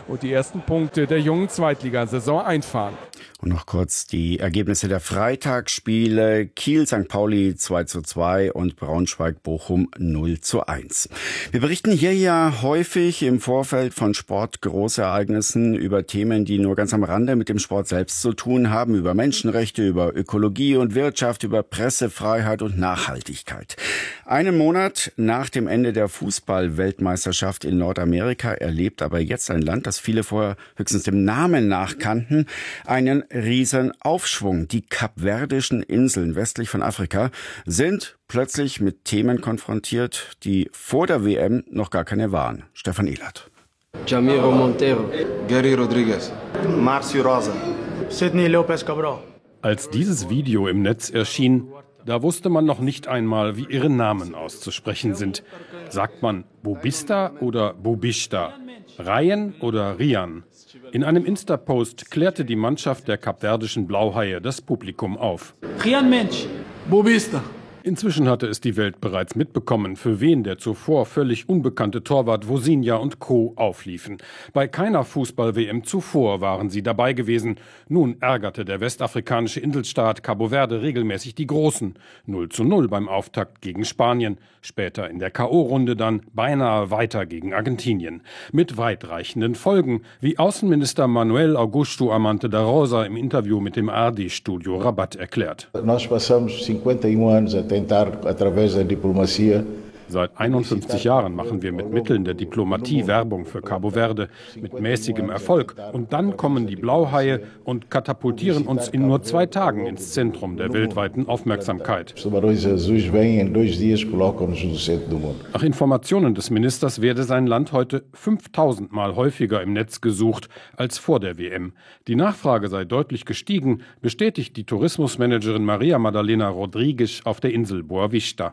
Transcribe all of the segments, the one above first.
und die ersten Punkte der jungen Zweitligasaison einfahren. Und noch kurz die Ergebnisse der Freitagsspiele. Kiel St. Pauli 2:2 und Braunschweig-Bochum 0:1. Wir berichten hier ja häufig im Vorfeld von Sportgroßereignissen über Themen, die nur ganz am Rande mit dem Sport selbst zu tun haben, über Menschenrechte, über Ökologie und Wirtschaft, über Pressefreiheit und Nachhaltigkeit. Einen Monat nach dem Ende der Fußball-Weltmeisterschaft in Nordamerika erlebt aber jetzt ein Land, das viele vorher höchstens dem Namen nach kannten, einen riesen Aufschwung. Die kapverdischen Inseln westlich von Afrika sind plötzlich mit Themen konfrontiert, die vor der WM noch gar keine waren. Stefan Ehlert. Jamiro Monteiro, Gary Rodriguez, Marcio Rosa, Sidney Lopez Cabral. Als dieses Video im Netz erschien, da wusste man noch nicht einmal, wie ihre Namen auszusprechen sind. Sagt man Bobista oder Bobista? Ryan oder Rian? In einem Insta-Post klärte die Mannschaft der kapverdischen Blauhaie das Publikum auf. Rian Mensch, Bobista. Inzwischen hatte es die Welt bereits mitbekommen, für wen der zuvor völlig unbekannte Torwart Vozinha und Co. aufliefen. Bei keiner Fußball-WM zuvor waren sie dabei gewesen. Nun ärgerte der westafrikanische Inselstaat Cabo Verde regelmäßig die Großen. 0:0 beim Auftakt gegen Spanien. Später in der K.O.-Runde dann beinahe weiter gegen Argentinien. Mit weitreichenden Folgen, wie Außenminister Manuel Augusto Amante da Rosa im Interview mit dem ARD-Studio Rabat erklärt. Nós passamos 51 anos a tentar através da diplomacia. Seit 51 Jahren machen wir mit Mitteln der Diplomatie Werbung für Cabo Verde, mit mäßigem Erfolg. Und dann kommen die Blauhaie und katapultieren uns in nur 2 Tagen ins Zentrum der weltweiten Aufmerksamkeit. Nach Informationen des Ministers werde sein Land heute 5000 Mal häufiger im Netz gesucht als vor der WM. Die Nachfrage sei deutlich gestiegen, bestätigt die Tourismusmanagerin Maria Madalena Rodrigues auf der Insel Boa Vista.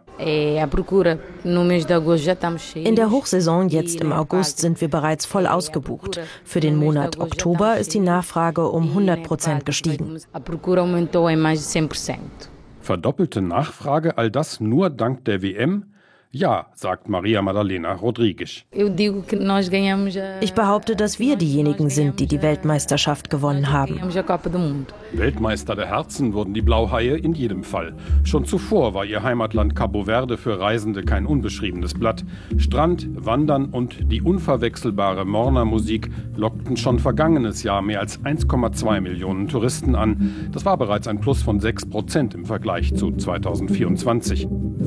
In der Hochsaison jetzt im August sind wir bereits voll ausgebucht. Für den Monat Oktober ist die Nachfrage um 100% gestiegen. Verdoppelte Nachfrage, all das nur dank der WM? Ja, sagt Maria Madalena Rodrigues. Ich behaupte, dass wir diejenigen sind, die die Weltmeisterschaft gewonnen haben. Weltmeister der Herzen wurden die Blauhaie in jedem Fall. Schon zuvor war ihr Heimatland Cabo Verde für Reisende kein unbeschriebenes Blatt. Strand, Wandern und die unverwechselbare Morna-Musik lockten schon vergangenes Jahr mehr als 1,2 Millionen Touristen an. Das war bereits ein Plus von 6% im Vergleich zu 2024.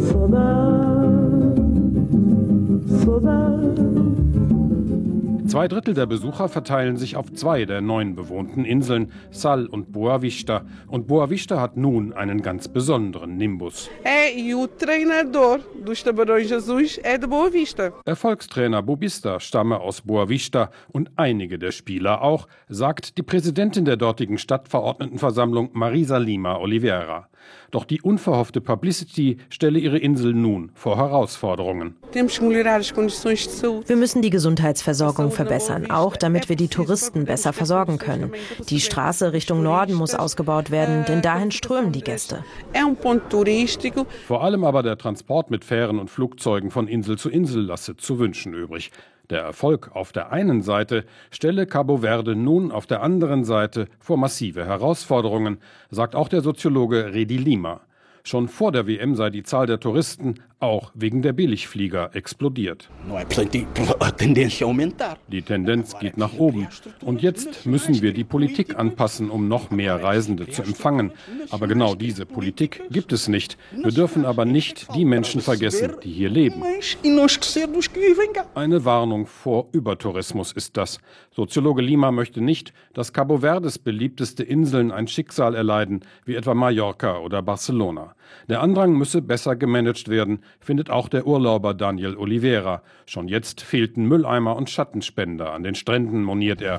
2/3 der Besucher verteilen sich auf 2 der 9 bewohnten Inseln, Sal und Boa Vista. Und Boa Vista hat nun einen ganz besonderen Nimbus. Erfolgstrainer Bobista stamme aus Boa Vista und einige der Spieler auch, sagt die Präsidentin der dortigen Stadtverordnetenversammlung Marisa Lima Oliveira. Doch die unverhoffte Publicity stelle ihre Insel nun vor Herausforderungen. Wir müssen die Gesundheitsversorgung verbessern, auch damit wir die Touristen besser versorgen können. Die Straße Richtung Norden muss ausgebaut werden, denn dahin strömen die Gäste. Vor allem aber der Transport mit Fähren und Flugzeugen von Insel zu Insel lasse zu wünschen übrig. Der Erfolg auf der einen Seite stelle Cabo Verde nun auf der anderen Seite vor massive Herausforderungen, sagt auch der Soziologe Redi Lima. Schon vor der WM sei die Zahl der Touristen auch wegen der Billigflieger explodiert. Die Tendenz geht nach oben. Und jetzt müssen wir die Politik anpassen, um noch mehr Reisende zu empfangen. Aber genau diese Politik gibt es nicht. Wir dürfen aber nicht die Menschen vergessen, die hier leben. Eine Warnung vor Übertourismus ist das. Soziologe Lima möchte nicht, dass Cabo Verdes beliebteste Inseln ein Schicksal erleiden, wie etwa Mallorca oder Barcelona. Der Andrang müsse besser gemanagt werden, findet auch der Urlauber Daniel Oliveira. Schon jetzt fehlten Mülleimer und Schattenspender an den Stränden, moniert er.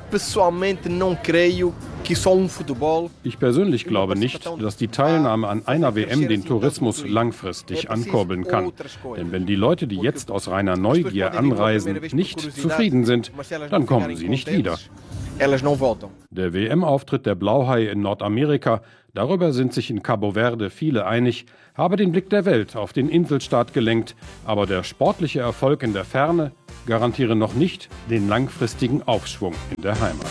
Ich persönlich glaube nicht, dass die Teilnahme an einer WM den Tourismus langfristig ankurbeln kann. Denn wenn die Leute, die jetzt aus reiner Neugier anreisen, nicht zufrieden sind, dann kommen sie nicht wieder. Der WM-Auftritt der Blauhaie in Nordamerika, darüber sind sich in Cabo Verde viele einig, habe den Blick der Welt auf den Inselstaat gelenkt, aber der sportliche Erfolg in der Ferne garantieren noch nicht den langfristigen Aufschwung in der Heimat.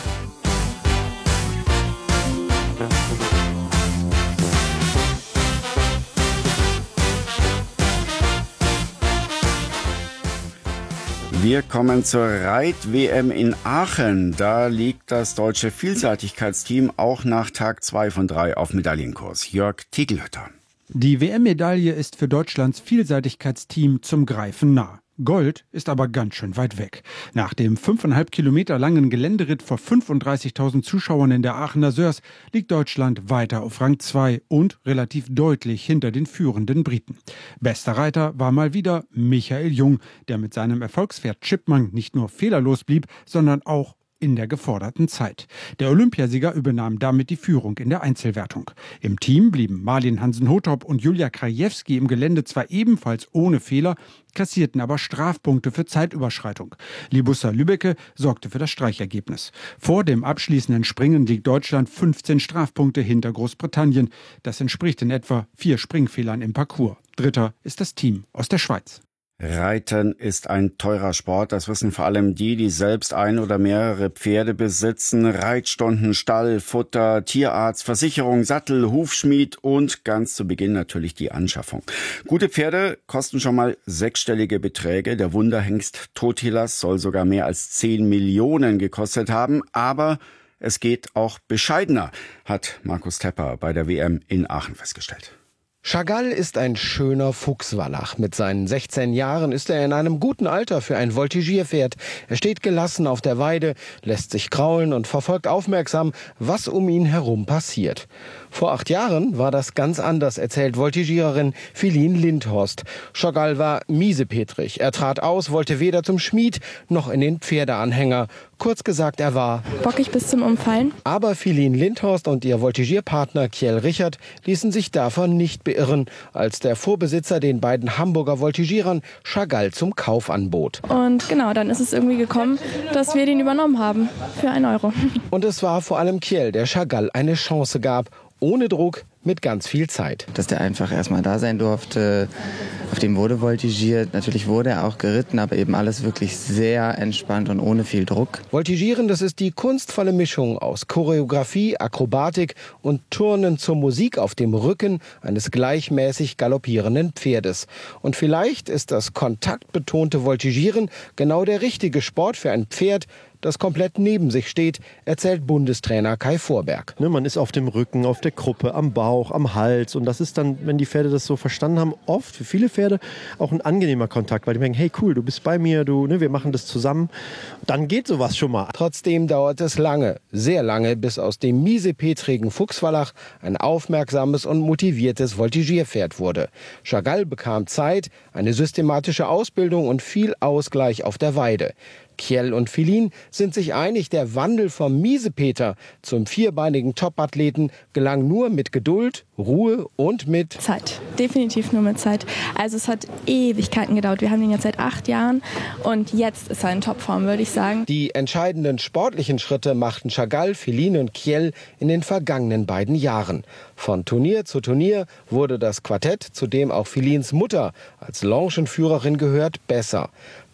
Wir kommen zur Reit-WM in Aachen. Da liegt das deutsche Vielseitigkeitsteam auch nach Tag 2 von 3 auf Medaillenkurs. Jörg Tegelhütter. Die WM-Medaille ist für Deutschlands Vielseitigkeitsteam zum Greifen nah. Gold ist aber ganz schön weit weg. Nach dem 5,5 Kilometer langen Geländeritt vor 35.000 Zuschauern in der Aachener Sörs liegt Deutschland weiter auf Rang 2 und relativ deutlich hinter den führenden Briten. Bester Reiter war mal wieder Michael Jung, der mit seinem Erfolgspferd Chipmunk nicht nur fehlerlos blieb, sondern auch in der geforderten Zeit. Der Olympiasieger übernahm damit die Führung in der Einzelwertung. Im Team blieben Marlin Hansen-Hothop und Julia Krajewski im Gelände zwar ebenfalls ohne Fehler, kassierten aber Strafpunkte für Zeitüberschreitung. Libussa Lübbecke sorgte für das Streichergebnis. Vor dem abschließenden Springen liegt Deutschland 15 Strafpunkte hinter Großbritannien. Das entspricht in etwa 4 Springfehlern im Parcours. Dritter ist das Team aus der Schweiz. Reiten ist ein teurer Sport, das wissen vor allem die selbst ein oder mehrere Pferde besitzen. Reitstunden, Stall, Futter, Tierarzt, Versicherung, Sattel, Hufschmied und ganz zu Beginn natürlich die Anschaffung. Gute Pferde kosten schon mal 6-stellige Beträge. Der Wunderhengst Totilas soll sogar mehr als 10 Millionen gekostet haben, aber es geht auch bescheidener, hat Markus Tepper bei der WM in Aachen festgestellt. Chagall ist ein schöner Fuchswallach. Mit seinen 16 Jahren ist er in einem guten Alter für ein Voltigierpferd. Er steht gelassen auf der Weide, lässt sich kraulen und verfolgt aufmerksam, was um ihn herum passiert. Vor 8 Jahren war das ganz anders, erzählt Voltigiererin Philine Lindhorst. Chagall war miesepetrig. Er trat aus, wollte weder zum Schmied noch in den Pferdeanhänger. Kurz gesagt, er war bockig bis zum Umfallen. Aber Philine Lindhorst und ihr Voltigierpartner Kjell Richard ließen sich davon nicht beirren, als der Vorbesitzer den beiden Hamburger Voltigierern Chagall zum Kauf anbot. Und genau, dann ist es irgendwie gekommen, dass wir den übernommen haben für 1 Euro. Und es war vor allem Kjell, der Chagall eine Chance gab, ohne Druck, mit ganz viel Zeit. Dass der einfach erstmal da sein durfte, auf dem wurde voltigiert. Natürlich wurde er auch geritten, aber eben alles wirklich sehr entspannt und ohne viel Druck. Voltigieren, das ist die kunstvolle Mischung aus Choreografie, Akrobatik und Turnen zur Musik auf dem Rücken eines gleichmäßig galoppierenden Pferdes. Und vielleicht ist das kontaktbetonte Voltigieren genau der richtige Sport für ein Pferd, das komplett neben sich steht, erzählt Bundestrainer Kai Vorberg. Man ist auf dem Rücken, auf der Kruppe, am Bauch, am Hals. Und das ist dann, wenn die Pferde das so verstanden haben, oft für viele Pferde auch ein angenehmer Kontakt, weil die denken, hey cool, du bist bei mir, wir machen das zusammen. Dann geht sowas schon mal. Trotzdem dauert es lange, sehr lange, bis aus dem miesepetrigen Fuchswallach ein aufmerksames und motiviertes Voltigierpferd wurde. Chagall bekam Zeit, eine systematische Ausbildung und viel Ausgleich auf der Weide. Kjell und Philine sind sich einig, der Wandel vom Miesepeter zum vierbeinigen Topathleten gelang nur mit Geduld, Ruhe und mit Zeit. Definitiv nur mit Zeit. Also es hat Ewigkeiten gedauert. Wir haben ihn jetzt seit 8 Jahren und jetzt ist er in Topform, würde ich sagen. Die entscheidenden sportlichen Schritte machten Chagall, Philine und Kjell in den vergangenen beiden Jahren. Von Turnier zu Turnier wurde das Quartett, zu dem auch Philines Mutter als Longenführerin gehört, besser.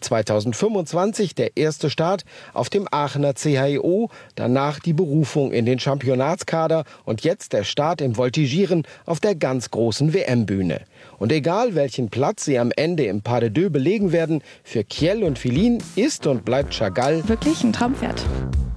2025 der erste Start auf dem Aachener CHIO, danach die Berufung in den Championatskader und jetzt der Start im Voltigieren auf der ganz großen WM-Bühne. Und egal welchen Platz sie am Ende im Pas de Deux belegen werden, für Kjell und Philine ist und bleibt Chagall wirklich ein Traumpferd.